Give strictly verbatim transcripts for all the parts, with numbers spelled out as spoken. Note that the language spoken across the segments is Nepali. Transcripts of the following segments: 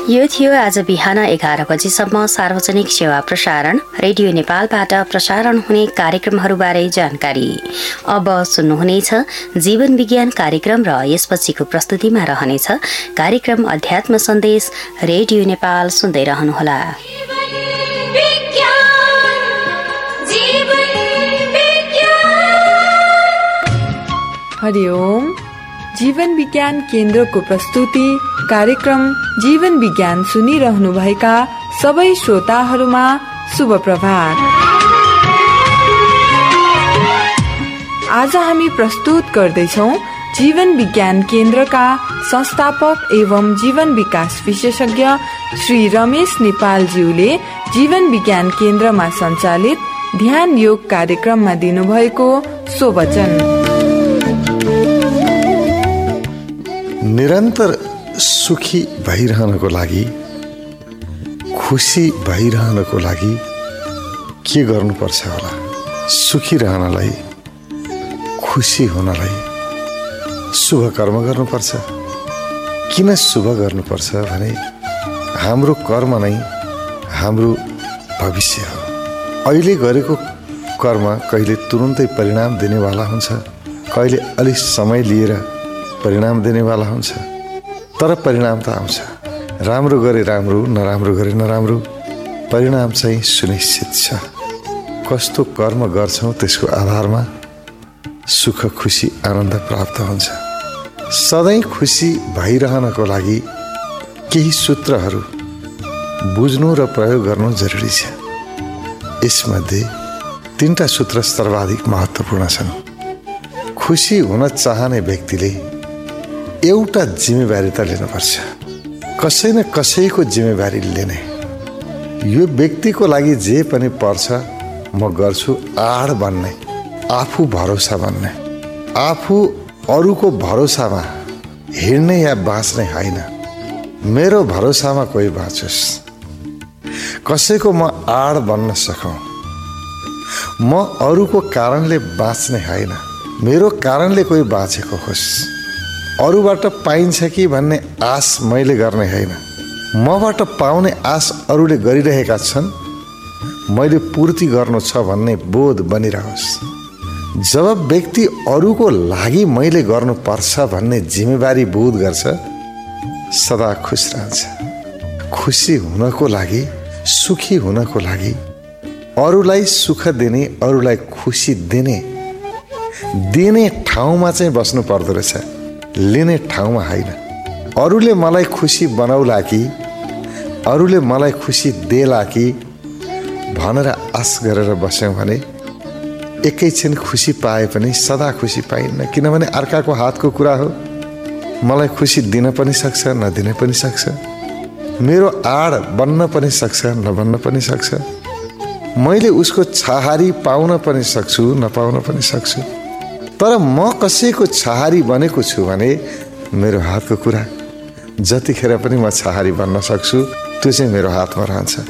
यो थियो आज बिहान एघार बजीसम्म सार्वजनिक सेवा प्रसारण रेडियो नेपालबाट प्रसारण हुने कार्यक्रमहरूबारे जानकारी। अब सुन्नुहुनेछ जीवन विज्ञान कार्यक्रम र यसपछिको प्रस्तुतिमा रहनेछ कार्यक्रम अध्यात्म सन्देश। रेडियो नेपाल सुन्दै रहनुहोला। हरिओम। जीवन विज्ञान केन्द्रको प्रस्तुति कार्यक्रम जीवन विज्ञान सुनिरहनु भएका सबै श्रोताहरूमा शुभ प्रभात। आज हामी प्रस्तुत गर्दैछौँ जीवन विज्ञान केन्द्रका संस्थापक एवं जीवन विकास विशेषज्ञ श्री रमेश नेपालज्यूले जीवन विज्ञान केन्द्रमा सञ्चालित ध्यान योग कार्यक्रममा दिनुभएको सोवचन। निरन्तर सुखी भइरहनको लागि, खुसी भइरहनको लागि के गर्नुपर्छ होला? सुखी रहनलाई, खुसी हुनलाई शुभ कर्म गर्नुपर्छ। किन शुभ गर्नुपर्छ भने हाम्रो कर्म नै हाम्रो भविष्य हो। अहिले गरेको कर्म कहिले तुरुन्तै परिणाम दिनेवाला हुन्छ, कहिले अलिक समय लिएर परिणाम दिनेवाला हुन्छ, तर परिणाम त आउँछ। राम्रो गरे राम्रो, नराम्रो गरे नराम्रो, परिणाम चाहिँ सुनिश्चित छ। कस्तो कर्म गर्छौँ त्यसको आधारमा सुख, खुसी, आनन्द प्राप्त हुन्छ। सधैँ खुसी भइरहनको लागि केही सूत्रहरू बुझ्नु र प्रयोग गर्नु जरुरी छ। यसमध्ये तीनटा सूत्र सर्वाधिक महत्त्वपूर्ण छन्। खुसी हुन चाहने व्यक्तिले एउटा जिम्मेवारी त लिनुपर्छ। कसै न कसैको जिम्मेवारी लिने। यो व्यक्तिको लागि जे पनि पर्छ म गर्छु आड बन्ने, आफू भरोसा बन्ने, आफू अरूको भरोसामा हिँड्ने या बाँच्ने होइन। मेरो भरोसामा कोही बाँचोस्, कसैको म आड बन्न सकौँ। म अरूको कारणले बाँच्ने होइन, मेरो कारणले कोही बाँचेको होस्। अरूबाट पाइन्छ कि भन्ने आश मैले गर्ने होइन, मबाट पाउने आश अरूले गरिरहेका छन्, मैले पूर्ति गर्नु छ भन्ने बोध बनिरहोस्। जब व्यक्ति अरूको लागि मैले गर्नुपर्छ भन्ने जिम्मेवारी बोध गर्छ, सदा खुस रहन्छ। खुसी हुनको लागि, सुखी हुनको लागि अरूलाई सुख दिने, अरूलाई खुसी दिने दिने ठाउँमा चाहिँ बस्नु पर्दो रहेछ, लिने ठाउँमा होइन। अरूले मलाई खुसी बनाउला कि, अरूले मलाई खुसी देला कि भनेर आश गरेर बस्यौँ भने एकैछिन खुसी पाए पनि सदा खुसी पाइन्न। किनभने अर्काको हातको कुरा हो। मलाई खुसी दिन पनि सक्छ, नदिन पनि सक्छ। मेरो आड बन्न पनि सक्छ, नबन्न पनि सक्छ। मैले उसको छहारी पाउन पनि सक्छु, नपाउन पनि सक्छु। तर म कसैको छहारी बनेको छु भने मेरो हातको कुरा। जतिखेर पनि म छहारी बन्न सक्छु, त्यो चाहिँ मेरो हातमा रहन्छ।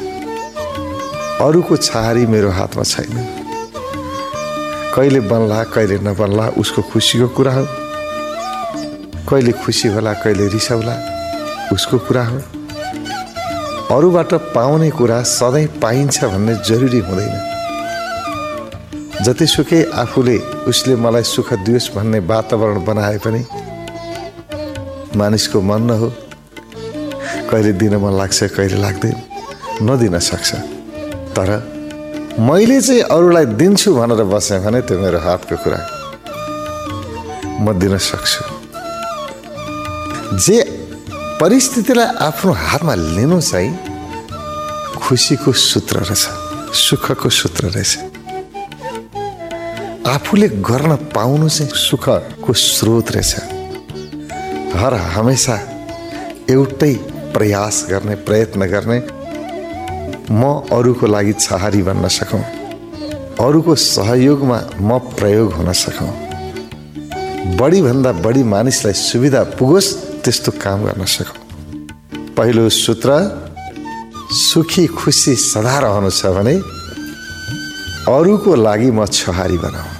अरूको छहारी मेरो हातमा छैन। कहिले बन्ला, कहिले नबन्ला उसको खुसीको कुरा हो। कहिले खुसी होला, कहिले रिसाउला उसको कुरा हो। अरूबाट पाउने कुरा सधैँ पाइन्छ भन्ने जरुरी हुँदैन। जतिसुकै आफूले उसले मलाई सुख दियोस् भन्ने वातावरण बनाए पनि मानिसको मन न हो। कहिले दिन मन लाग्छ, कहिले लाग्दैन, नदिन सक्छ। तर मैले चाहिँ अरूलाई दिन्छु भनेर बसेँ भने त्यो मेरो हातको कुरा, म दिन सक्छु। जे परिस्थितिलाई आफ्नो हातमा लिनु चाहिँ खुसीको सूत्र रहेछ, सुखको सूत्र रहेछ। आफूले गर्न पाउनु चाहिँ सुखको स्रोत रहेछ। हर हमेशा एउटै प्रयास गर्ने, प्रयत्न गर्ने, म अरूको लागि छहारी बन्न सकौँ, अरूको सहयोगमा म प्रयोग हुन सकौँ, बढीभन्दा बढी मानिसलाई सुविधा पुगोस् त्यस्तो काम गर्न सकौँ। पहिलो सूत्र सुखी खुसी सदा रहनु छ भने अरूको लागि म छहारी बनाऊ।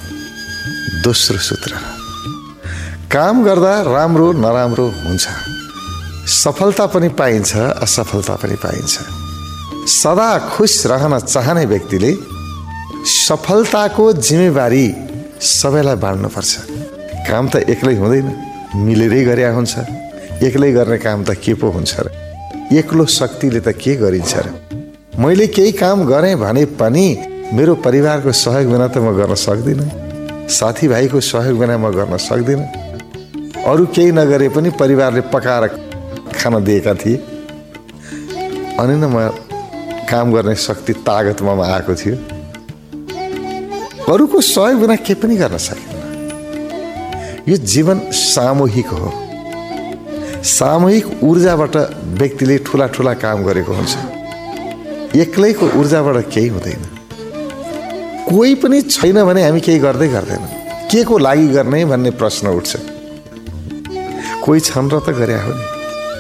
दोस्रो सूत्र काम गर्दा राम्रो नराम्रो हुन्छ, सफलता पनि पाइन्छ, असफलता पनि पाइन्छ। सदा खुश रहन चाहने व्यक्तिले सफलताको जिम्मेवारी सबैलाई बाँड्नुपर्छ। काम त एक्लै हुँदैन, मिलेरै गरे हुन्छ। एक्लै गर्ने काम त के पो हुन्छ र? एक्लो शक्तिले त के गरिन्छ र? मैले केही काम गरेँ भने पनि मेरो परिवारको सहयोग बिना त म गर्न सक्दिनँ, साथीभाइको सहयोग बिना म गर्न सक्दिनँ। अरू केही नगरे पनि परिवारले पकाएर खान दिएका थिए, अनि न म काम गर्ने शक्ति तागत ममा आएको थियो। अरूको सहयोग बिना के पनि गर्न सकिन्न। यो जीवन सामूहिक हो। सामूहिक ऊर्जाबाट व्यक्तिले ठुला ठुला काम गरेको हुन्छ। एक्लैको ऊर्जाबाट केही हुँदैन। कोही पनि छैन भने हामी केही गर्दै गर्दैनौँ। के को लागि गर्ने भन्ने प्रश्न उठ्छ। कोही छन् र त गरे हो नि।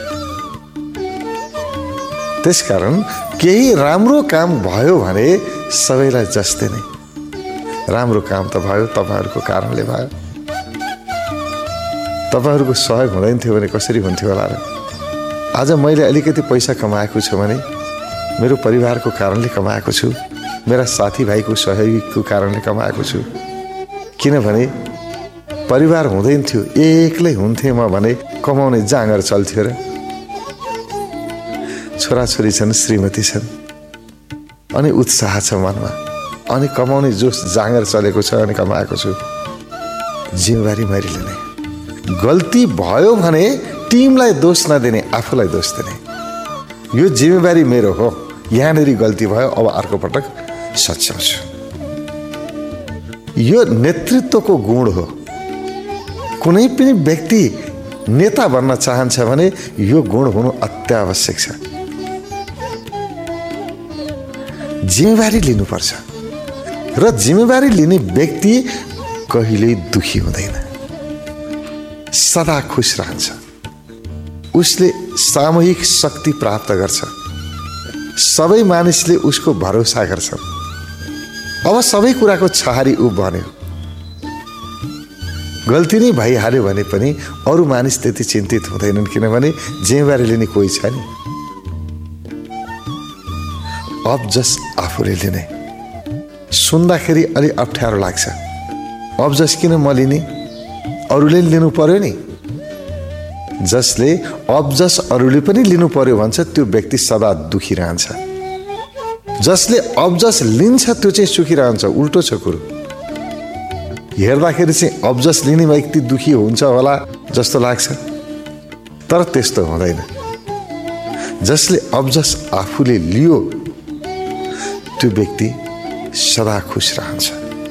त्यसकारण केही राम्रो काम भयो भने सबैलाई जस्तै नै राम्रो काम त भयो, तपाईँहरूको कारणले भयो। तपाईँहरूको सहयोग हुँदैन थियो भने कसरी हुन्थ्यो होला र? आज मैले अलिकति पैसा कमाएको छु भने मेरो परिवारको कारणले कमाएको छु, मेरा साथीभाइको सहयोगको कारणले कमाएको छु। किनभने परिवार हुँदैन थियो, एक्लै हुन्थेँ म भने कमाउने जाँगर चल्थ्यो र? छोराछोरी छन्, श्रीमती छन्, अनि उत्साह छ मनमा, अनि कमाउने जोस जाँगर चलेको छ, अनि कमाएको छु। जिम्मेवारी मैले लिने। गल्ती भयो भने टिमलाई दोष नदिने, आफूलाई दोष दिने। यो जिम्मेवारी मेरो हो, यहाँनिर गल्ती भयो, अब अर्को पटक सच्याउँछु। यो नेतृत्वको गुण हो। कुनै पनि व्यक्ति नेता बन्न चाहन्छ भने यो गुण हुनु अत्यावश्यक छ। जिम्मेवारी लिनुपर्छ र जिम्मेवारी लिने व्यक्ति कहिल्यै दुखी हुँदैन, सदा खुश रहन्छ। उसले सामूहिक शक्ति प्राप्त गर्छ। सबै मानिसले उसको भरोसा गर्छन्। अब सबै कुराको छहारी ऊ बन्यो। गल्ती नै भइहाल्यो भने पनि अरू मानिस त्यति चिन्तित हुँदैनन्, किनभने जिम्मेवारी लिने कोही छ नि। अब जस आफूले लिने सुन्दाखेरि अलि अप्ठ्यारो लाग्छ। अब जस किन म लिने? अरूले लिनु पर्यो नि। जसले अब जस अरूले पनि लिनु पर्यो भन्छ त्यो व्यक्ति सदा दुखी रहन्छ। जसले अब जस लिन्छ त्यो चाहिँ सुखी रहन्छ। उल्टो छ कुरो। हेर्दाखेरि चाहिँ अब जस लिने व्यक्ति दुखी हुन्छ होला जस्तो लाग्छ, तर त्यस्तो हुँदैन। जसले अब जस आफूले लियो त्यो व्यक्ति सदा खुश रहन्छ।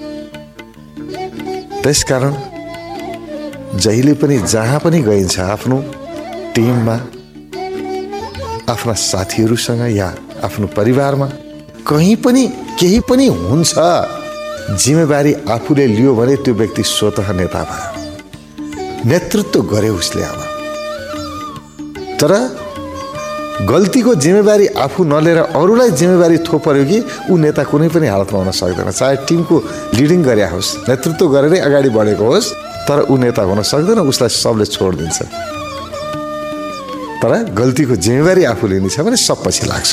त्यसकारण जहिले पनि जहाँ पनि गइन्छ, आफ्नो टिममा, आफ्ना साथीहरूसँग या आफ्नो परिवारमा, कहीँ पनि केही पनि हुन्छ, जिम्मेवारी आफूले लियो भने त्यो व्यक्ति स्वतः नेता भयो। नेतृत्व गर्यो उसले। अब तर गल्तीको जिम्मेवारी आफू नलिएर अरूलाई जिम्मेवारी थोपर्यो कि ऊ नेता कुनै पनि हालतमा हुन सक्दैन। चाहे टिमको लिडिङ गरे होस्, नेतृत्व गरेरै अगाडि बढेको होस्, तर ऊ नेता हुन सक्दैन। उसलाई सबले छोडिदिन्छ। तर गल्तीको जिम्मेवारी आफू लिने छ भने सब पछि लाग्छ।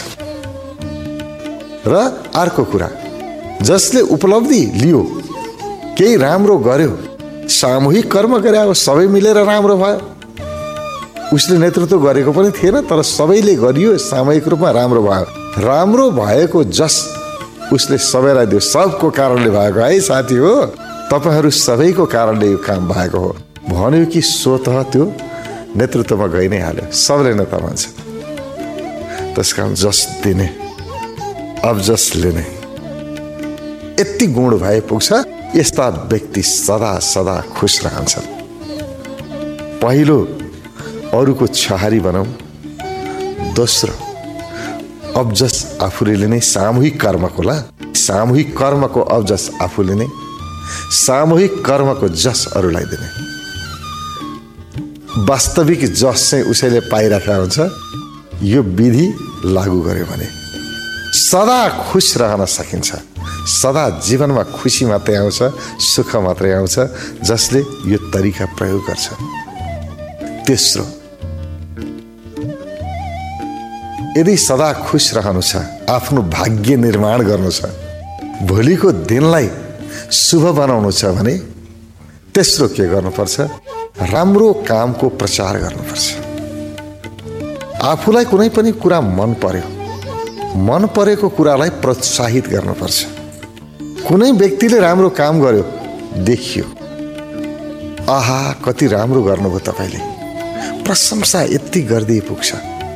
र अर्को कुरा, जसले उपलब्धि लियो, केही राम्रो गर्यो, सामूहिक कर्म गरे, अब सबै मिलेर राम्रो भयो। उसले नेतृत्व गरेको पनि थिएन, तर सबैले गरियो, सामूहिक रूपमा राम्रो भयो। राम्रो भएको जस उसले सबैलाई दियो। सबको कारणले भएको है साथी हो, तपाईहरू सबैको कारणले यो काम भएको हो भन्यो कि स्वतः त्यो नेतृत्वमा गइ नै हाल्यो। सबले नेता मान्छ। त्यसकारण जस दिने, अब जस लिने, यति गुण भए पुग्छ। यस्ता व्यक्ति सदा सदा खुश रहन्छन्। पहिलो, अरूको छहारी बनाऊ। दोस्रो, अब जस आफूले लिने, सामूहिक कर्मको ला सामूहिक कर्मको अब जस आफू लिने, सामूहिक कर्मको जस अरूलाई दिने। वास्तविक जस चाहिँ उसैले पाइराखेका हुन्छ। यो विधि लागू गर्यो भने सदा खुश रहन सकिन्छ। सदा जीवनमा खुसी मात्रै आउँछ, सुख मात्रै आउँछ, जसले यो तरिका प्रयोग गर्छ। तेस्रो, यदि सदा खुश रहनु छ, आफ्नो भाग्य निर्माण गर्नु छ, भोलिको दिनलाई शुभ बनाउनु छ भने तेस्रो के गर्नुपर्छ? राम्रो कामको प्रचार गर्नुपर्छ। आफूलाई कुनै पनि कुरा मन पर्यो, मन परेको कुरालाई प्रोत्साहित गर्नुपर्छ। कुनै व्यक्तिले राम्रो काम गर्यो, देखियो, आहा कति राम्रो गर्नुभयो तपाईले, प्रशंसा यति गर्दै पुग्छ,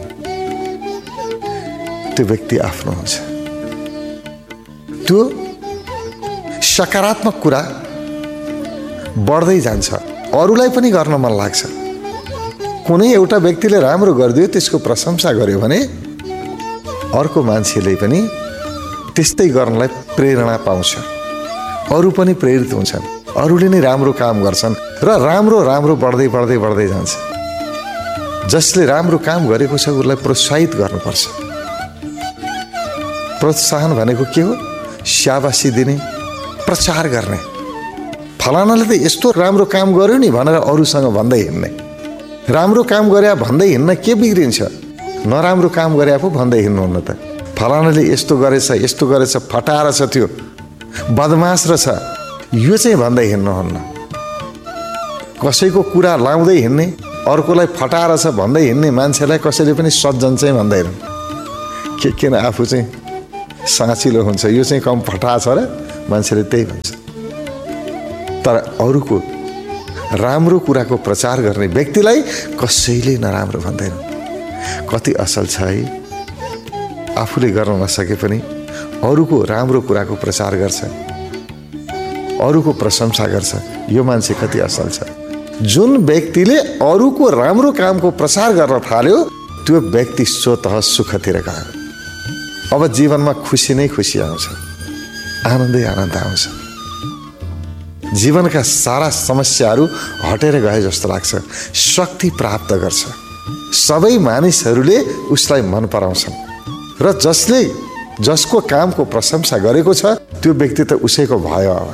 त्यो व्यक्ति आफ्नो हुन्छ। त्यो सकारात्मक कुरा बढ्दै जान्छ, अरूलाई पनि गर्न मन लाग्छ। कुनै एउटा व्यक्तिले राम्रो गरिदियो, त्यसको प्रशंसा गर्यो भने अर्को मान्छेले पनि त्यस्तै गर्नलाई प्रेरणा पाउँछ, अरू पनि प्रेरित हुन्छन्, अरूले नै राम्रो काम गर्छन् र राम्रो राम्रो बढ्दै बढ्दै बढ्दै जान्छ। जसले राम्रो काम गरेको छ उसलाई प्रोत्साहित गर्नुपर्छ। प्रोत्साहन भनेको के हो? स्याबासी दिने, प्रचार गर्ने। फलानाले त यस्तो राम्रो काम गर्यो नि भनेर अरूसँग भन्दै हिँड्ने। राम्रो काम गरे भन्दै हिँड्न के बिग्रिन्छ? नराम्रो काम गरे पो भन्दै हिँड्नुहुन्न त। फलानाले यस्तो गरेछ, यस्तो गरेछ, फटाएर छ, त्यो बदमास रहेछ, यो चाहिँ भन्दै हिँड्नुहुन्न। कसैको कुरा लाउँदै हिँड्ने, अर्कोलाई फटाएर छ भन्दै हिँड्ने मान्छेलाई कसैले पनि सज्जन चाहिँ भन्दैन। के किन आफू चाहिँ साँचिलो हुन्छ, यो चाहिँ कम फटा छ र मान्छेले त्यही भन्छ। तर अरूको राम्रो कुराको प्रचार गर्ने व्यक्तिलाई कसैले नराम्रो भन्दैन। कति असल छ है, आफूले गर्न नसके पनि अरूको राम्रो कुराको प्रचार गर्छ, अरूको प्रशंसा गर्छ। यो मान्छे कति असल छ। जुन व्यक्तिले अरूको राम्रो कामको प्रचार गर्न थाल्यो, त्यो व्यक्ति स्वतः सुखतिर गयो। अब जीवनमा खुसी नै खुसी आउँछ, आनन्दै आनन्द आउँछ। जीवनका सारा समस्याहरू हटेर गए जस्तो लाग्छ, शक्ति प्राप्त गर्छ। सबै मानिसहरूले उसलाई मन पराउँछन् र जसले जसको कामको प्रशंसा गरेको छ त्यो व्यक्ति त उसैको भयो। अब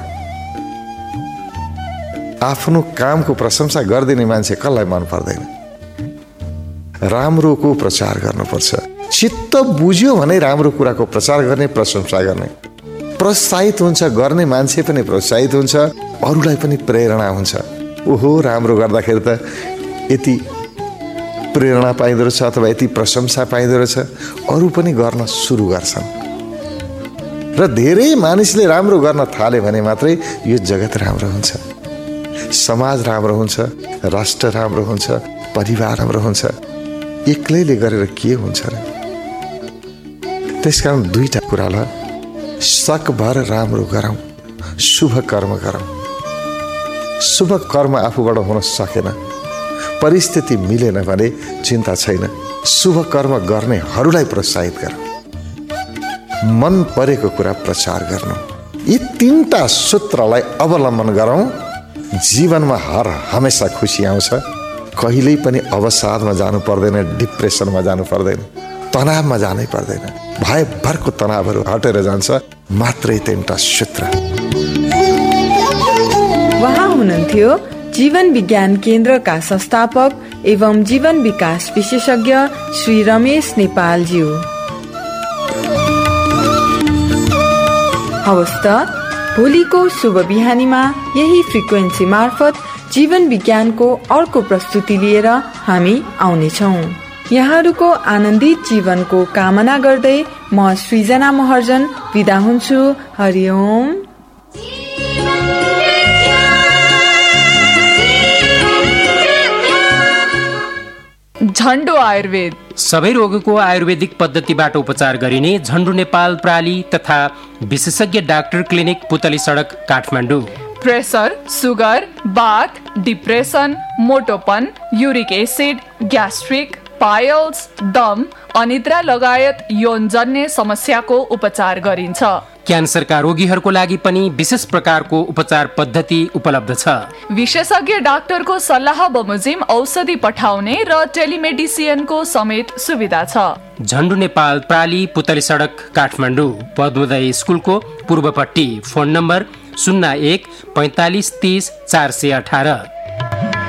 आफ्नो कामको प्रशंसा गरिदिने मान्छे कसलाई मन पर्दैन? राम्रोको प्रचार गर्नुपर्छ। चित्त बुझ्यो भने राम्रो कुराको प्रचार गर्ने, प्रशंसा गर्ने, प्रोत्साहित हुन्छ, गर्ने मान्छे पनि प्रोत्साहित हुन्छ, अरूलाई पनि प्रेरणा हुन्छ। ओहो राम्रो गर्दाखेरि त यति प्रेरणा पाइँदो रहेछ अथवा यति प्रशंसा पाइँदो रहेछ, अरू पनि गर्न सुरु गर्छन्। र धेरै मानिसले राम्रो गर्न थाले भने मात्रै यो जगत राम्रो हुन्छ, समाज राम्रो हुन्छ, राष्ट्र राम्रो हुन्छ, परिवार राम्रो हुन्छ। एक्लैले गरेर के हुन्छ र? त्यसकारण दुईटा कुरालाई सकभर राम्रो गरौँ, शुभ कर्म गरौँ। शुभ कर्म आफूबाट हुन सकेन, परिस्थिति मिलेन भने चिन्ता छैन, शुभ कर्म गर्नेहरूलाई प्रोत्साहित गरौँ, मन परेको कुरा प्रचार गर्नु। यी तीनटा सूत्रलाई अवलम्बन गरौँ, जीवनमा हर हमेशा खुसी आउँछ। कहिल्यै पनि अवसादमा जानु पर्दैन, डिप्रेसनमा जानु पर्दैन, तनावमा जानै पर्दैन। भयभरको तनावहरू हटेर जान्छ मात्रै तीनटा सूत्र। उहाँ हुनुहुन्थ्यो जीवन विज्ञान केन्द्रका संस्थापक एवं जीवन विकास विशेषज्ञ श्री रमेश नेपालज्यू। हवस् त भोलिको शुभ बिहानीमा यही फ्रिक्वेन्सी मार्फत जीवन विज्ञानको अर्को प्रस्तुति लिएर हामी आउनेछौँ। यहाँहरूको आनन्दित जीवनको कामना गर्दै म सृजना महर्जन बिदा हुन्छु। हरिओम। झन्डु आयुर्वेद सबै रोगको आयुर्वेदिक पद्धतिबाट उपचार गरिने झन्डु नेपाल प्राली तथा विशेषज्ञ डाक्टर क्लिनिक पुतली सडक काठमाडौँ। प्रेसर, सुगर, बाथ, depression, मोटोपन, uric acid, gastric, piles, दम, अनिद्रा लगायत यौनजन्य समस्याको उपचार गरिन्छ। क्यान्सरका रोगीहरूको लागि पनि विशेष प्रकारको उपचार पद्धति उपलब्ध छ। विशेषज्ञ डाक्टरको सल्लाह बमोजिम औषधि पठाउने र टेलिमेडिसिनको समेत सुविधा छ। झन्डु नेपाल प्राली पुतली सडक काठमाडौँ, पद्मोदय स्कुलको पूर्वपट्टि। फोन नम्बर शून्य एक पैँतालिस तीस चार सय अठार।